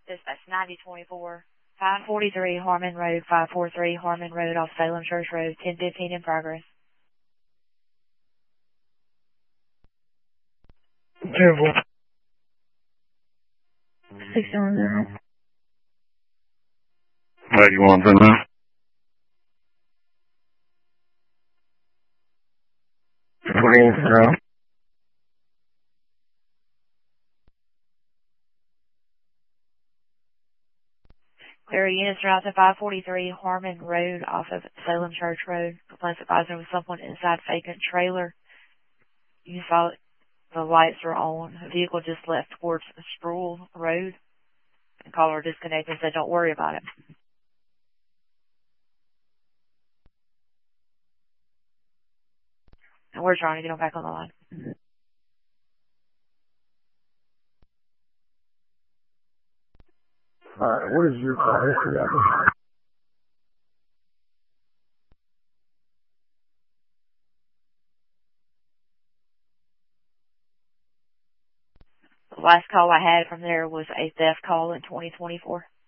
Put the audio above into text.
Dispatch 9024. 543 Harmon Road, 543 Harmon Road off Salem Church Road, 1015 in progress. 10-4. 610. 8110. 40. Clear units route to 543 Harmon Road off of Salem Church Road. Complaints advised there was someone inside vacant trailer. You saw the lights were on. A vehicle just left towards Sproul Road. And caller disconnected and said, don't worry about it. And we're trying to get them back on the line. Alright, what is your call history? The last call I had from there was a theft call in 2024.